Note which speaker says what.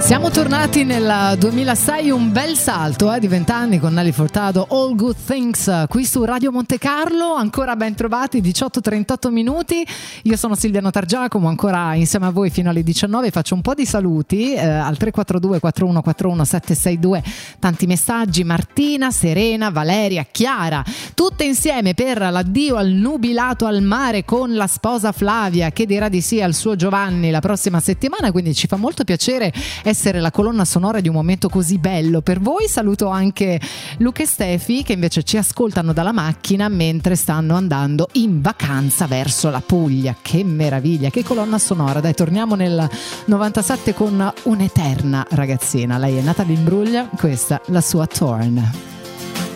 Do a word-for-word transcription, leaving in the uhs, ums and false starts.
Speaker 1: Siamo tornati nel duemilasei, un bel salto eh, di vent'anni con Nelly Furtado, All Good Things, qui su Radio Monte Carlo. Ancora ben trovati, diciotto e trentotto minuti. Io sono Silvia Notargiacomo, ancora insieme a voi fino alle diciannove. Faccio un po' di saluti eh, al tre quattro due quattro uno quattro uno sette sei due. Tanti messaggi: Martina, Serena, Valeria, Chiara, tutte insieme per l'addio al nubilato al mare con la sposa Flavia, che dirà di sì al suo Giovanni la prossima settimana. Quindi ci fa molto piacere essere la colonna sonora di un momento così bello per voi. Saluto anche Luca e Stefi, che invece ci ascoltano dalla macchina mentre stanno andando in vacanza verso la Puglia. Che meraviglia, che colonna sonora. Dai, torniamo nel novantasette con un'eterna ragazzina. Lei è Natalie Imbruglia, questa la sua Torn.